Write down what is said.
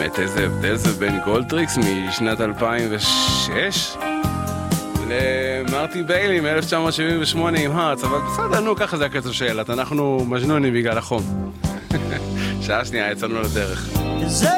באמת, איזה הבדל זה בין גולדטריקס משנת 2006 למרטי ביילי מ-1978 עם הארץ, אבל בסדר, נו, ככה זה הקצב שאלת, אנחנו מג'נונים בגלל החום. שעה שנייה, יצאנו לדרך. Is